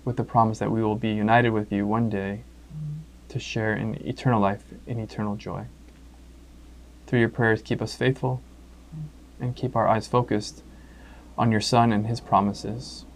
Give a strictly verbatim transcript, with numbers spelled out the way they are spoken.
with the promise that we will be united with you one day to share in eternal life, in eternal joy. Through your prayers, keep us faithful and keep our eyes focused on your Son and his promises.